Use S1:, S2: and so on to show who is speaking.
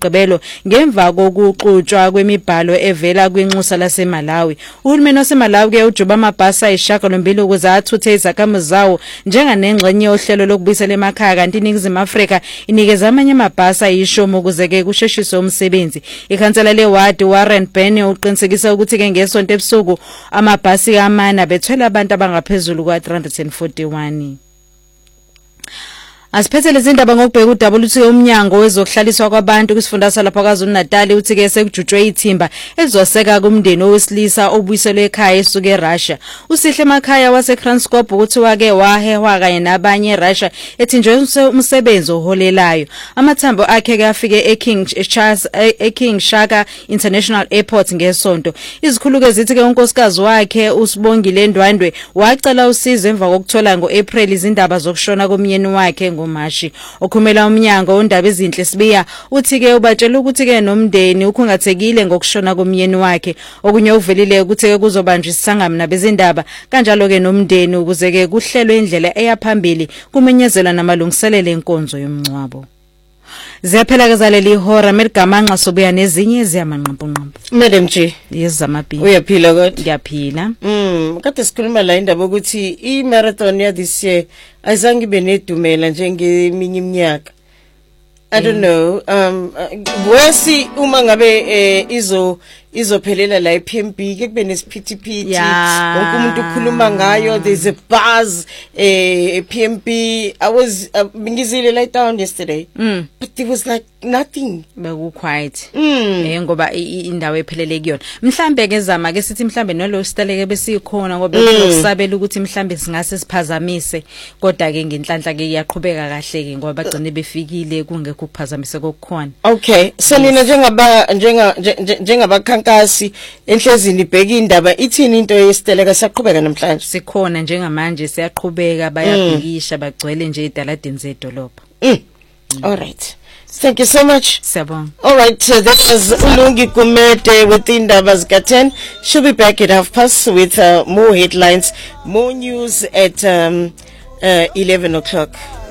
S1: ngoMgqibelo ngemva kokuxutshwa kwemibhalo evela kwinxusa laseMalawi. Uhulumeni waseMalawi ke ujoba amabhasi ayishagalombili ukuze athuthe izakhamuzi zawo njenganengxenye yohlelo lokubuyisela emakhaya, kanti iNingizimu Afrika inikeza amanye amabhasi ayishomo ukuze ke kusheshiswe umsebenzi. Ikhansela lewadi Warren Benney uqinisekisa ukuthi ke ngesonto ebusuku amabhasi kamana bethwele abantu abangaphezulu kwa341. Asiphethe lezi ndaba ngokubheka udaba oluthi umnyango wezokuhlaliswa kwabantu kusifundazwe lapha KwaZulu-Natal uthi ke sekujutshwe ithimba elizoseka kumndeni owesilisa obuyiselwe ekhaya esuke eRussia. Usihle Makhaya waseKranskop ukuthi wake wahehwa kanye nabanye eRussia ethinjwe umsebenzi oholelayo. Amathambo akhe ke afike eKing Shaka International Airport ngesonto. Izikhuluke zithi ke unkosikazi wakhe uSibongile Ndwandwe wacela usizo emva kokuthola ngoApril izindaba zokushona komyeni wakhe ngoMashi. Okhumela umnyango ondaba ezinhle Sibiya uthi ke ubatshela ukuthi ke nomndeni ukhungathekile ngokushona komyeni wakhe. Okunye uvelile ukuthi ke kuzobanjwa isangamo nabezindaba kanjalo ke nomndeni ukuze ke kuhlelwe indlela eyaphambili kumenyezela namalungiselelo enkonzo yomncwabo. Ziyaphela ke zaleli ihora Mergamanxa sobuya nezinye ziyamanqampunqampu.
S2: Madam G,
S1: yezamabhini.
S2: Uyaphila kodwa?
S1: Ngiyaphila.
S2: Kade sikhuluma la indaba ukuthi i-marathon ya this year ayizange ibe nedumela njengeminye iminyaka. I don't know. Wesi uma ngabe izophelela la ePMB ke kube nesiphithiphithi wonke umuntu ukhuluma ngayo. There's a buzz ePMB. I was ngizile la town yesterday, but there was like nothing.
S1: Beku quiet. Ngoba indawo ephelele kuyona. Mhlambe ke zama ke sithi mhlambe nolo siteleke besikhona ngoba ukusabela ukuthi mhlambe singase siphazamise, kodwa ke ngenhlanhla ke iyaqhubeka kahle ke ngoba bagcine befikile kungekho ukuphazamise kokukhona.
S2: Okay, so nina njengabakhankasi enhlezini ibheka indaba ithini into yesiteleka siyaqhubeka namhlanje?
S1: Sikhona njengamanje siyaqhubeka bayabhekisha bagcwele nje edaladeni zedolobha.
S2: All right. Thank you so much.
S1: Sabon.
S2: All right, that was Ulungi Kumete with indaba zika-10. She'll be back at 12:30 with more headlines, more news at 11 o'clock.